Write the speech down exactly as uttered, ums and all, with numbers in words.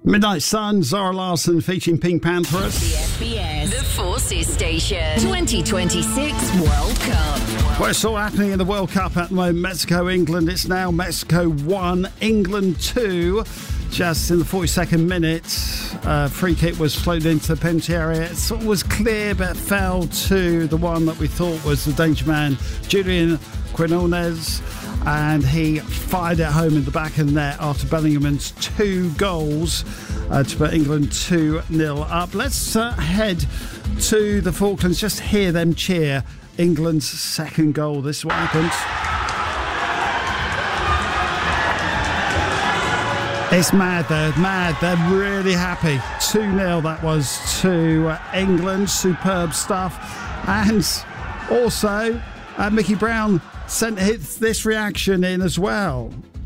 Midnight Sun, Zara Larsson featuring Pink Panthers. The F B S, the Forces Station, twenty twenty-six World Cup. Well, it's all happening in the World Cup at the moment. Mexico, England. It's now Mexico one, England two. Just in the forty-second minute, uh, free kick was floated into the penalty area. It sort of was clear, but fell to the one that we thought was the danger man, Julian Quinones. And he fired it home in the back of the net after Bellingham's two goals uh, to put England two nil up. Let's uh, head to the Falklands, just hear them cheer England's second goal. This is what happened. It's mad, they're mad, they're really happy. two nil that was to uh, England, superb stuff. And also, uh, Mickey Brown sent his, this reaction in as well.